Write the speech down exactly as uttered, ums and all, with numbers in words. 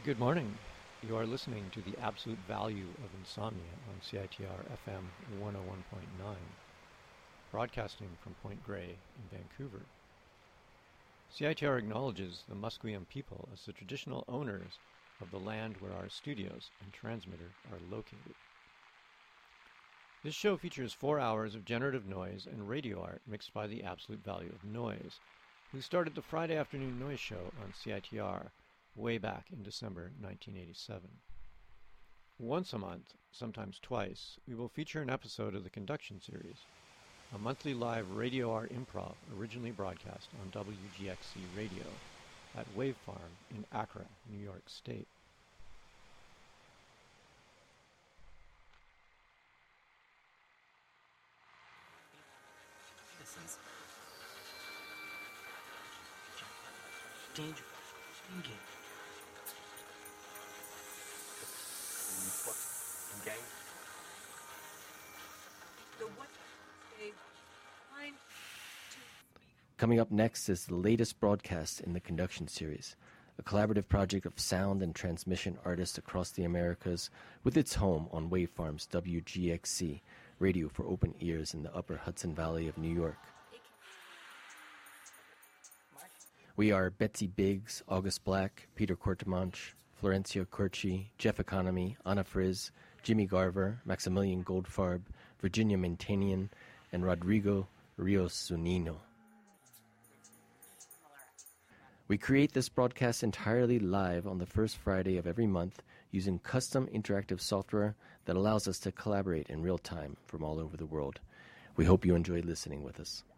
Good morning. You are listening to The Absolute Value of Insomnia on C I T R F M one oh one point nine, broadcasting from Point Grey in Vancouver. C I T R acknowledges the Musqueam people as the traditional owners of the land where our studios and transmitter are located. This show features four hours of generative noise and radio art mixed by The Absolute Value of Noise, who started the Friday afternoon noise show on C I T R way back in December nineteen eighty-seven. Once a month, sometimes twice, we will feature an episode of the Conduction Series, a monthly live radio art improv originally broadcast on W G X C Radio at Wave Farm in Akron, New York State. This is dangerous. Engage. Gang. The what they find to Coming up next is the latest broadcast in the Conduction Series, a collaborative project of sound and transmission artists across the Americas with its home on Wavefarm's W G X C, radio for open ears in the upper Hudson Valley of New York. We are Betsy Biggs, August Black, Peter Cortemanch, Florencio Curci, Jeff Economy, Anna Frizz, Jimmy Garver, Maximilian Goldfarb, Virginia Mantanian, and Rodrigo Rios Zunino. We create this broadcast entirely live on the first Friday of every month using custom interactive software that allows us to collaborate in real time from all over the world. We hope you enjoy listening with us.